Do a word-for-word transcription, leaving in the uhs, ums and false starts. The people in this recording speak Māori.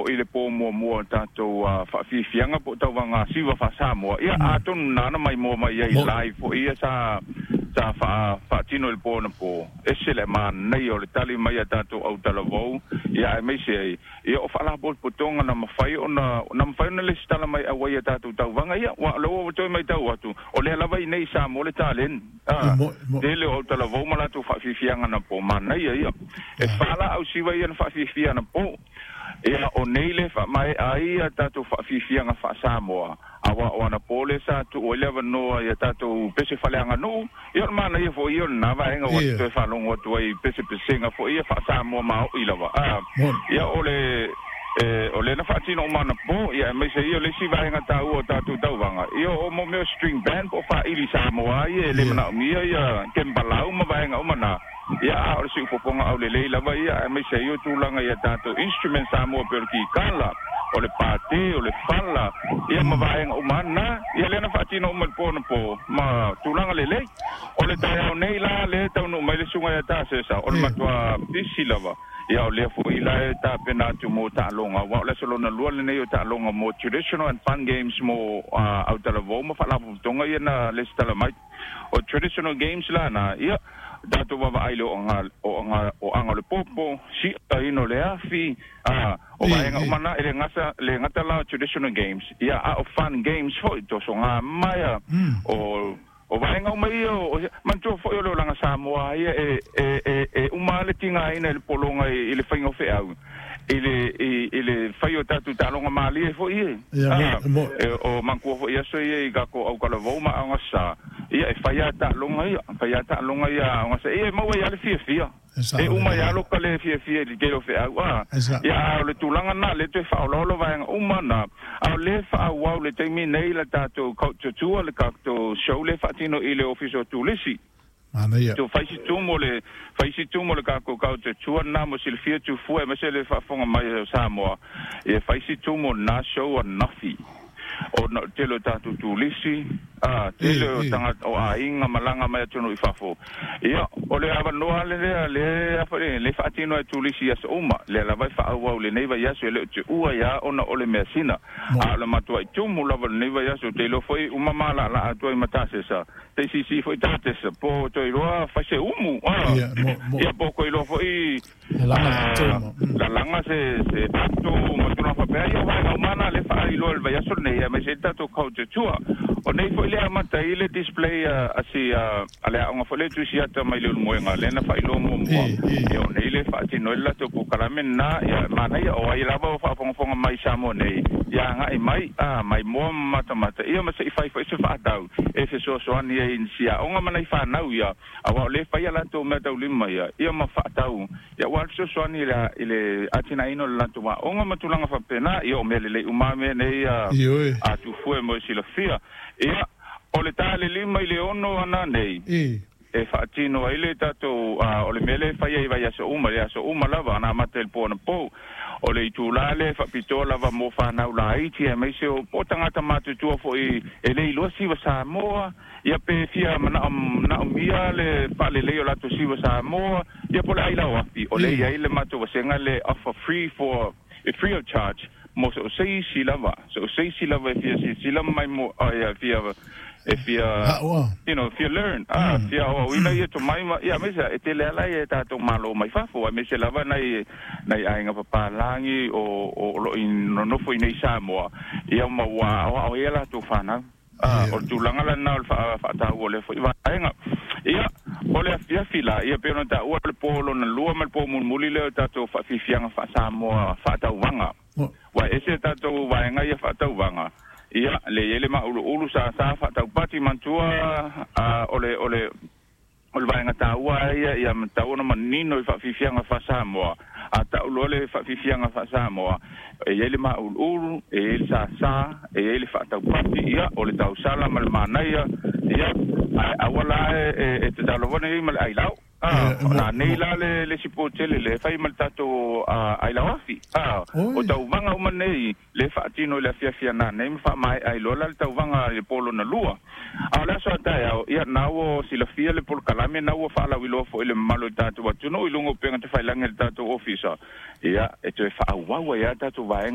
i le po mo mo tato fa fi fianga po tau wanga siwa fa Samoa ia atun nana mai mo mai ai live po ia sa sa fa fa tino il po na po esele man nei o le tali mai tato au talavou ia mai se ia o fala bol potonga na mafai ona na mafai na le stala mai awai tato tau wanga ia wa lo to mai tau atu o le lava i nei sa mo le talen ah dele o talavou mala tu fa fi fianga na po man ia ia e fala au siwa ia fa fi fianga na po ia o neile fa mai ai tato fa fi fianga fa Samoa awa ona pole sa tu o leva no ia tato pese falanga no ia mana ia fo ia na va enga o te fa longo tu ai pese pesenga fo ia fa Samoa ma i lava ah ia ole eh ole na fa tino mana po ia me se ia le si va enga ta o tato tau vanga ia o mo me string band po fa ili Samoa ia le mana mi ia kembalau ma va enga o mana ia o si upoponga au le leila va ia me se ia tu langa ia tato instrument Samoa per ki kala o le pate o le fala ia ma va enga o mana ia le na fa tino mo po no po ma tu langa le le o le tau nei la le tau no mai le sunga ia ta se sa o le matua disi lava ia o le fo ila ta pena tu mo ta longa wa le solo na lua le nei o ta longa mo traditional and fun games mo au ta lavo mo fa la tonga ia na le stala mai o traditional games la na ia dato wa ai lo nga o nga o anga le popo si ino le afi ah o vai nga mana ele ngasa le ngata la traditional games ia a fun games fo to so nga mai o o vai nga mai o man to fo lo langa Samoa ia e e e uma le tinga ina le polonga ile faingo fe au ile ile faio tatu talonga mali fo ia o man ko fo ia so ia ga ko au kala vo ma anga sa ia e faia ta longa ia faia ta longa ia anga sa ia mo ia le fia fia e uma ia lo kale fia fia le gelo fe au ia le tulanga na le te fa lo lo va uma na au le fa au le te mi nei la tatu culture tour le kakto show le fatino ile official tulisi ana ia tu faisi tu mo le faisi tu mo le kako culture tour na mo silfia tu fu e mese le fa fonga mai Samoa e faisi tu mo na show nafi o no telo tatu tulisi ah telo tanga o ainga malanga mai tonu i fafo ia o le ava no ale le le afare le fatino tulisi as uma le la vai fa au le nei vai aso le tu ua ia ona ole mesina a le matua i tumu la nei vai aso telo foi uma mala la atu i matase sa te si si foi tate sa po to i roa fa se umu ah ia poco i lo foi la langa la langa se se tatu mo tu na fa pe ia vai mana le fa i lo le vai aso nei me se tatu culture tour o nei foi le amata i le display asi ale nga fole tu si ata mai le moenga le na fa i lo mo mo e o nei le fa ti no la to ko kala men na ia mana ia o ai lava fa fonga fonga mai Samoa nei ia nga i mai ah mai mo mata mata ia ma se fai fai se fa tau e se so so ani in sia o nga mana i fa nau ia a le fa ia la to meta ulima ia ia ma fa tau ia wa so so ani la ile atina ino la to wa o nga matulanga fa pena ia o mele le umame nei a tu fu mo si la fia ia o le tale lima i le ono ana nei e fatino ile tato o le mele fa ia vai aso uma le aso uma lava na mate el pona po o le itulale fa pitola va mo fa na ula iti e me se o potanga tamatu tu fo i ele lo si va Samoa ia pe fia na na mia le fa le le la to si va Samoa ia po la ila wafi o le ia ile mato va senga le offer free for free of charge mo so sei si lava so sei si lava fia si si lava mai mo ia fia if you uh, you know if you learn ah mm. yeah oh we know you to my yeah me sa etele ala e ta to malo mai fa fo me se lava nai nai ainga papa langi o o lo in no fo nei Samoa ia ma wa o ela to fana ah o tu langa la na fa fa ta o le fo va ainga ia o le fia fila ia pe no ta o le polo na lua mal po mun muli le ta to fa fi fianga fa Samoa fa ta wanga wa ese ta to wa ainga ia fa ta wanga ia le ele ma ulu ulu sa sa fa tau pati mantua a ole ole ole vai ngata ua ia ia mta ona manino fa fifianga fa Samoa a ta ole fa fifianga fa Samoa e ele ma ulu ulu e ele sa sa e ele fa tau pati ia ole tau sala mal manaia ia a wala e e te talo vone mal ai lau ah na nei la le le si potele le fai mal tato ai la wafi ah o tau vanga o manei le fa tino le fia fia na nei fa mai ai lo la tau vanga le polo na lua ala so ta ia na o si la fia le pol kalame na o fa la wilo fo le malo tato wa tuno ilungo penga te fai langa tato officer ia e te fa wa wa ia tato va